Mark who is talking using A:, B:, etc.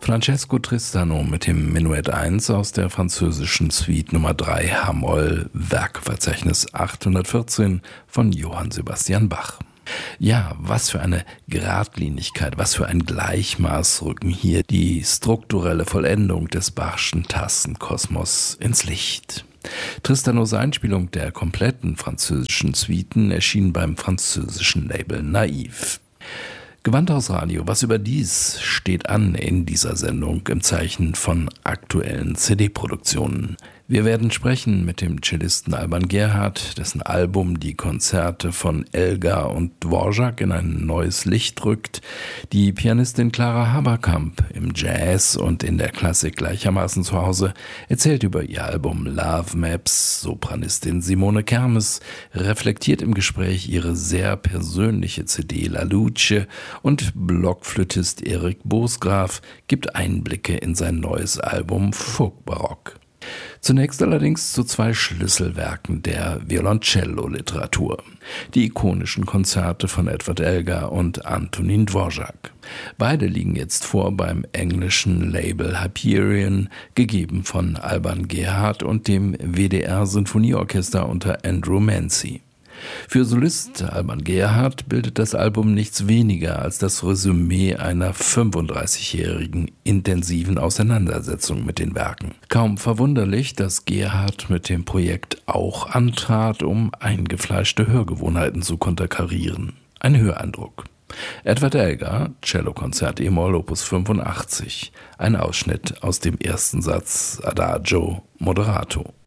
A: Francesco Tristano mit dem Menuett 1 aus der französischen Suite Nummer 3 H-Moll, Werkverzeichnis 814 von Johann Sebastian Bach. Ja, was für eine Geradlinigkeit, was für ein Gleichmaß rücken hier die strukturelle Vollendung des Bachschen Tastenkosmos ins Licht. Tristanos Einspielung der kompletten französischen Suiten erschien beim französischen Label Naiv. Gewandhaus-Radio, was überdies steht an in dieser Sendung im Zeichen von aktuellen CD-Produktionen. Wir werden sprechen mit dem Cellisten Alban Gerhardt, dessen Album die Konzerte von Elgar und Dvorak in ein neues Licht rückt, die Pianistin Clara Haberkamp im Jazz und in der Klassik gleichermaßen zu Hause erzählt über ihr Album Love Maps, Sopranistin Simone Kermes reflektiert im Gespräch ihre sehr persönliche CD La Luce und Blockflötist Erik Bosgraf gibt Einblicke in sein neues Album Folk-Barock. Zunächst allerdings zu zwei Schlüsselwerken der Violoncello-Literatur. Die ikonischen Konzerte von Edward Elgar und Antonín Dvořák. Beide liegen jetzt vor beim englischen Label Hyperion, gegeben von Alban Gerhardt und dem WDR-Sinfonieorchester unter Andrew Mancy. Für Solist Alban Gerhardt bildet das Album nichts weniger als das Resümee einer 35-jährigen intensiven Auseinandersetzung mit den Werken. Kaum verwunderlich, dass Gerhardt mit dem Projekt auch antrat, um eingefleischte Hörgewohnheiten zu konterkarieren. Ein Höreindruck. Edward Elgar, Cellokonzert e-Moll Opus 85, ein Ausschnitt aus dem ersten Satz Adagio Moderato.